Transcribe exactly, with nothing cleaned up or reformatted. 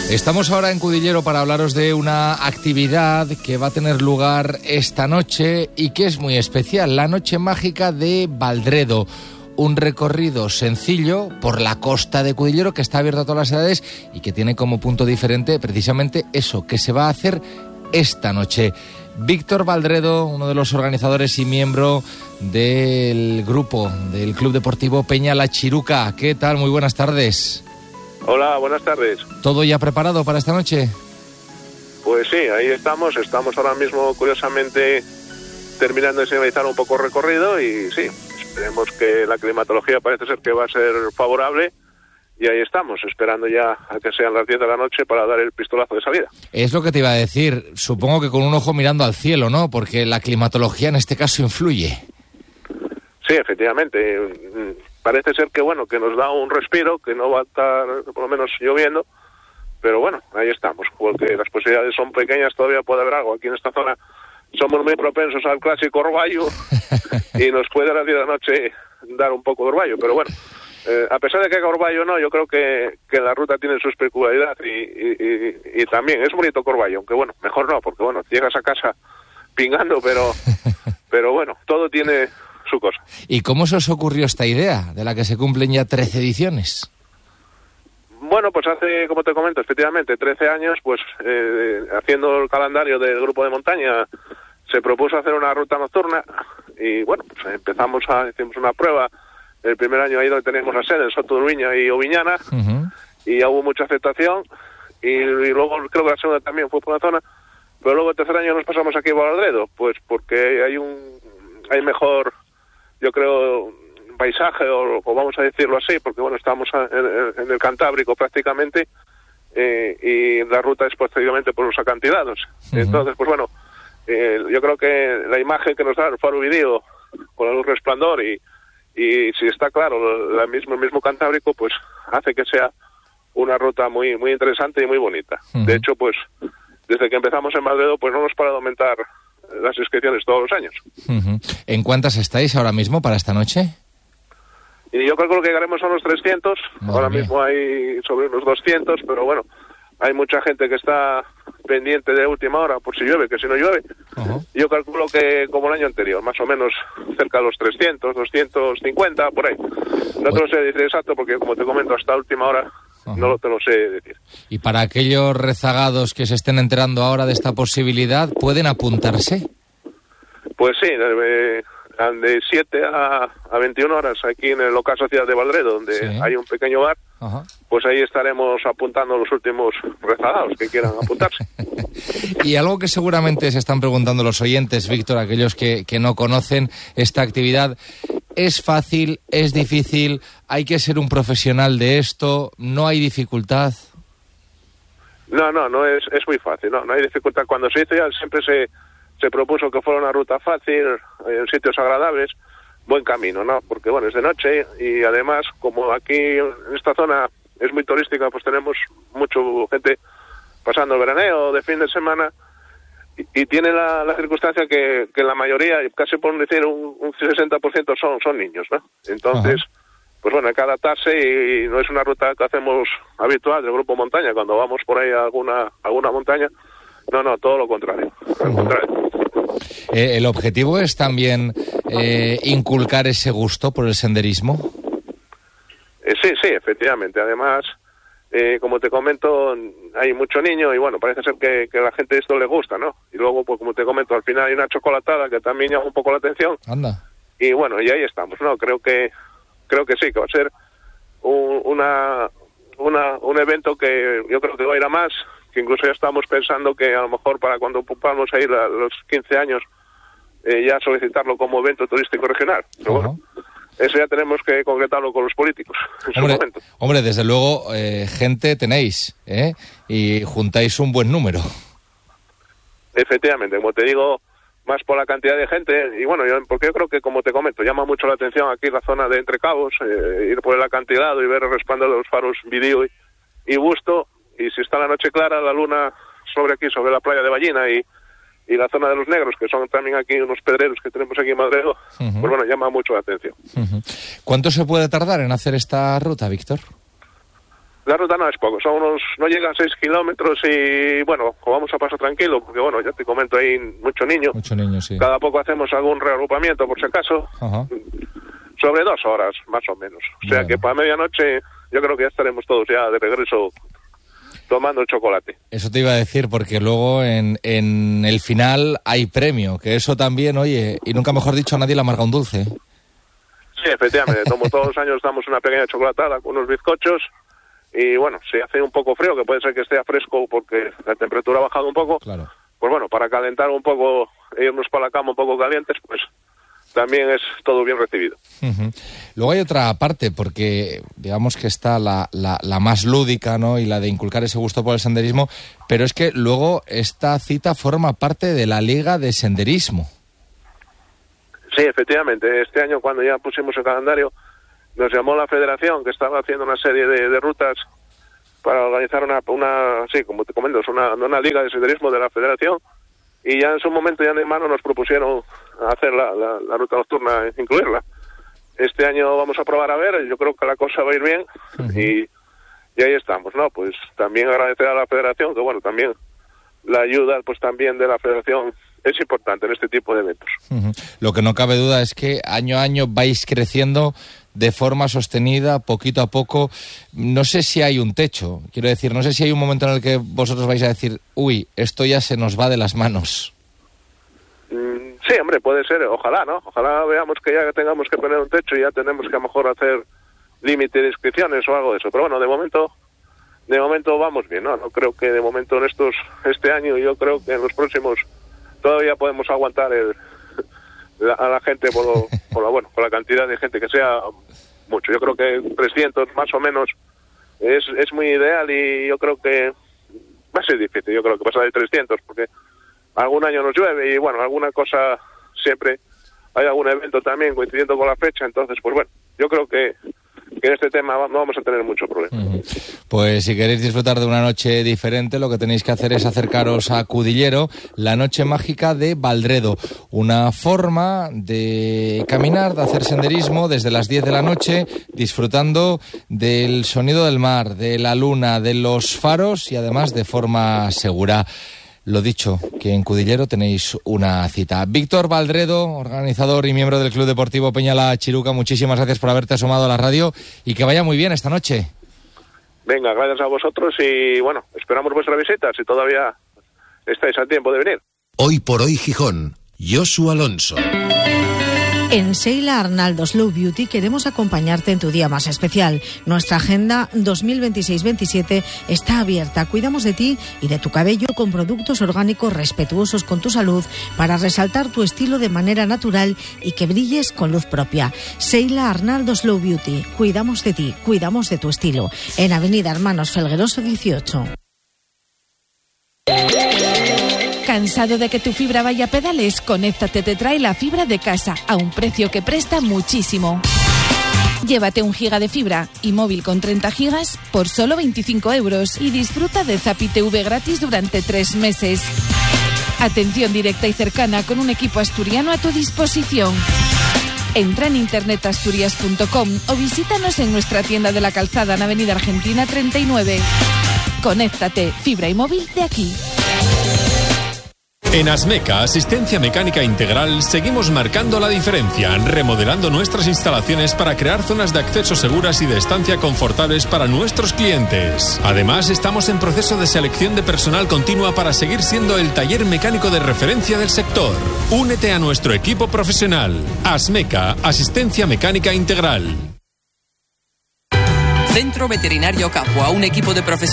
Estamos ahora en Cudillero para hablaros de una actividad que va a tener lugar esta noche y que es muy especial, la Noche Mágica de Valdredo. Un recorrido sencillo por la costa de Cudillero que está abierto a todas las edades y que tiene como punto diferente precisamente eso, que se va a hacer esta noche. Víctor Valdredo, uno de los organizadores y miembro del grupo del Club Deportivo Peña La Chiruca. ¿Qué tal? Muy buenas tardes. Hola, buenas tardes. ¿Todo ya preparado para esta noche? Pues sí, ahí estamos. Estamos ahora mismo, curiosamente, terminando de finalizar un poco el recorrido y sí, esperemos que la climatología parece ser que va a ser favorable y ahí estamos, esperando ya a que sean las diez de la noche para dar el pistolazo de salida. Es lo que te iba a decir, supongo que con un ojo mirando al cielo, ¿no? Porque la climatología en este caso influye. Sí, efectivamente. Parece ser que, bueno, que nos da un respiro, que no va a estar, por lo menos, lloviendo, pero bueno, ahí estamos, porque las posibilidades son pequeñas, todavía puede haber algo. Aquí en esta zona somos muy propensos al clásico orvallo y nos puede a las diez de la noche dar un poco de orvallo, pero bueno, eh, a pesar de que haga orvallo no, yo creo que, que la ruta tiene su especularidad y, y, y, y también es bonito Corballo, aunque bueno, mejor no, porque bueno, llegas a casa pingando, pero, pero bueno, todo tiene su cosa. ¿Y cómo se os ocurrió esta idea, de la que se cumplen ya trece ediciones? Bueno, pues hace, como te comento, efectivamente, trece años, pues eh, haciendo el calendario del grupo de montaña, se propuso hacer una ruta nocturna y bueno, pues empezamos a, hicimos una prueba. El primer año ahí donde tenemos la sede, en Soto de Uruña y Oviñana, uh-huh. y ya hubo mucha aceptación y, y luego creo que la segunda también fue por la zona, pero luego el tercer año nos pasamos aquí a Valdredo, pues porque hay un, hay mejor, yo creo, paisaje, o, o vamos a decirlo así, porque bueno, estamos en, en el Cantábrico prácticamente, eh, y la ruta es posteriormente por los acantilados. Uh-huh. Entonces, pues bueno, eh, yo creo que la imagen que nos da el faro Vidío, con la luz resplandor, y, y si está claro, la mismo, el mismo Cantábrico, pues hace que sea una ruta muy muy interesante y muy bonita. Uh-huh. De hecho, pues, desde que empezamos en Valdredo, pues no hemos parado de aumentar las inscripciones todos los años. Uh-huh. ¿En cuántas estáis ahora mismo para esta noche? Y yo calculo que llegaremos a unos trescientos, Madre ahora mía. Mismo hay sobre unos doscientos, pero bueno, hay mucha gente que está pendiente de última hora por si llueve, que si no llueve. Uh-huh. Yo calculo que como el año anterior, más o menos cerca de los trescientos, doscientos cincuenta, por ahí. No te lo sé decir exacto porque, como te comento, hasta última hora uh-huh. no te lo sé decir. Y para aquellos rezagados que se estén enterando ahora de esta posibilidad, ¿pueden apuntarse? Pues sí, eh, de siete a veintiuna horas aquí en el local Sociedad de Valdredo, donde sí. hay un pequeño bar, uh-huh. pues ahí estaremos apuntando los últimos rezagados que quieran apuntarse. Y algo que seguramente se están preguntando los oyentes, Víctor, aquellos que, que no conocen esta actividad, ¿es fácil, es difícil, hay que ser un profesional de esto, no hay dificultad? No, no, no es, es muy fácil, no, no hay dificultad. Cuando se hizo ya siempre se... se propuso que fuera una ruta fácil, en sitios agradables, buen camino, ¿no? Porque, bueno, es de noche y además, como aquí en esta zona es muy turística, pues tenemos mucha gente pasando el veraneo de fin de semana y, y tiene la, la circunstancia que, que la mayoría, casi por decir un, un sesenta por ciento son, son niños, ¿no? Entonces, uh-huh. pues bueno, hay que adaptarse y, y no es una ruta que hacemos habitual del grupo montaña, cuando vamos por ahí a alguna, alguna montaña. No, no, todo lo contrario. Al contrario. Eh, ¿El objetivo es también eh, inculcar ese gusto por el senderismo? Eh, sí, sí, efectivamente. Además, eh, como te comento, hay mucho niño y bueno, parece ser que, que a la gente esto le gusta, ¿no? Y luego, pues como te comento, al final hay una chocolatada que también llama un poco la atención. Anda. Y bueno, y ahí estamos, ¿no? Creo que creo que sí, que va a ser un, una, una un evento que yo creo que va a ir a más, que incluso ya estamos pensando que a lo mejor para cuando vamos a ir a los quince años eh, ya solicitarlo como evento turístico regional. Pero uh-huh. bueno, eso ya tenemos que concretarlo con los políticos en hombre, su momento. Hombre, desde luego, eh, gente tenéis, ¿eh? Y juntáis un buen número. Efectivamente, como te digo, más por la cantidad de gente, y bueno, yo, porque yo creo que, como te comento, llama mucho la atención aquí la zona de Entre Cabos, eh, ir por el acantilado y ver el resplandor de los faros Vidío y, y Busto. Y si está la noche clara, la luna sobre aquí, sobre la playa de Ballina y, y la zona de los Negros, que son también aquí unos pedreros que tenemos aquí en Valdredo, uh-huh. pues bueno, llama mucho la atención. Uh-huh. ¿Cuánto se puede tardar en hacer esta ruta, Víctor? La ruta no es poco, son unos, no llega a seis kilómetros y bueno, vamos a paso tranquilo, porque bueno, ya te comento, hay mucho niño. Mucho niño, sí. Cada poco hacemos algún reagrupamiento, por si acaso. Ajá. Sobre dos horas, más o menos. O sea bueno. que para medianoche yo creo que ya estaremos todos ya de regreso tomando el chocolate. Eso te iba a decir, porque luego en, en el final hay premio, que eso también, oye, y nunca mejor dicho, a nadie le amarga un dulce. Sí, efectivamente, como todos los años damos una pequeña chocolatada con unos bizcochos. Y bueno, si hace un poco frío, que puede ser que esté fresco porque la temperatura ha bajado un poco, claro. Pues bueno, para calentar un poco, irnos para la cama un poco calientes, pues también es todo bien recibido. Uh-huh. Luego hay otra parte, porque digamos que está la, la, la más lúdica, ¿no? Y la de inculcar ese gusto por el senderismo, pero es que luego esta cita forma parte de la Liga de Senderismo. Sí, efectivamente, este año cuando ya pusimos el calendario, nos llamó la federación, que estaba haciendo una serie de, de rutas para organizar una, una, sí, como te comento, es una, una liga de senderismo de la federación, y ya en su momento, ya en mano, nos propusieron hacer la, la, la ruta nocturna, incluirla. Este año vamos a probar a ver, yo creo que la cosa va a ir bien, uh-huh. y, y ahí estamos, ¿no? Pues también agradecer a la federación, que bueno, también la ayuda, pues también de la federación es importante en este tipo de eventos. Uh-huh. Lo que no cabe duda es que año a año vais creciendo de forma sostenida, poquito a poco. No sé si hay un techo, quiero decir, no sé si hay un momento en el que vosotros vais a decir, uy, esto ya se nos va de las manos. Mm, sí, hombre, puede ser, ojalá, ¿no? Ojalá veamos que ya tengamos que poner un techo y ya tenemos que a lo mejor hacer límite de inscripciones o algo de eso. Pero bueno, de momento, de momento vamos bien, ¿no? No creo que de momento en estos, este año, yo creo que en los próximos todavía podemos aguantar el, la, a la gente por, lo, por la bueno por la cantidad de gente que sea mucho. Yo creo que trescientos más o menos es, es muy ideal, y yo creo que va a ser difícil, yo creo que pasar de trescientos, porque algún año nos llueve y bueno, alguna cosa siempre, hay algún evento también coincidiendo con la fecha, entonces pues bueno, yo creo que que en este tema no vamos a tener mucho problema. Uh-huh. Pues si queréis disfrutar de una noche diferente, lo que tenéis que hacer es acercaros a Cudillero, la noche mágica de Valdredo. Una forma de caminar, de hacer senderismo desde las diez de la noche, disfrutando del sonido del mar, de la luna, de los faros y además de forma segura. Lo dicho, que en Cudillero tenéis una cita. Víctor Valdredo, organizador y miembro del Club Deportivo Peñalá Chiruca, muchísimas gracias por haberte asomado a la radio y que vaya muy bien esta noche. Venga, gracias a vosotros y bueno, esperamos vuestra visita si todavía estáis a tiempo de venir. Hoy por hoy Gijón, Josu Alonso. En Seila Arnaldo Slow Beauty queremos acompañarte en tu día más especial. Nuestra agenda dos mil veintiséis veintisiete está abierta. Cuidamos de ti y de tu cabello con productos orgánicos respetuosos con tu salud para resaltar tu estilo de manera natural y que brilles con luz propia. Seila Arnaldo Slow Beauty. Cuidamos de ti, cuidamos de tu estilo. En Avenida Hermanos Felgueroso dieciocho. ¿Cansado de que tu fibra vaya a pedales? Conéctate te trae la fibra de casa a un precio que presta muchísimo. Llévate un giga de fibra y móvil con treinta gigas por solo veinticinco euros y disfruta de Zapi T V gratis durante tres meses. Atención directa y cercana con un equipo asturiano a tu disposición. Entra en internet asturias punto com o visítanos en nuestra tienda de la Calzada en Avenida Argentina treinta y nueve. Conéctate, fibra y móvil de aquí. En Asmeca, Asistencia Mecánica Integral, seguimos marcando la diferencia, remodelando nuestras instalaciones para crear zonas de acceso seguras y de estancia confortables para nuestros clientes. Además, estamos en proceso de selección de personal continua para seguir siendo el taller mecánico de referencia del sector. Únete a nuestro equipo profesional. Asmeca, Asistencia Mecánica Integral. Centro Veterinario Capua, un equipo de profesionales